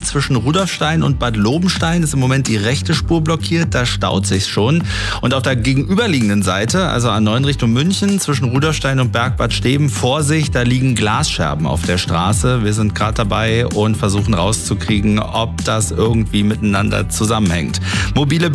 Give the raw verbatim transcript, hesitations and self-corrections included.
zwischen Rudolfstein und Bad Lobenstein ist im Moment die rechte Spur blockiert, da staut sich schon. Und auf der gegenüberliegenden Seite, also A neun Richtung München, zwischen Rudolfstein und Bergbad Steben, Vorsicht, da liegen Glasscherben auf der Straße. Wir sind gerade dabei und versuchen rauszukriegen, ob das irgendwie miteinander zusammenhängt. Mobile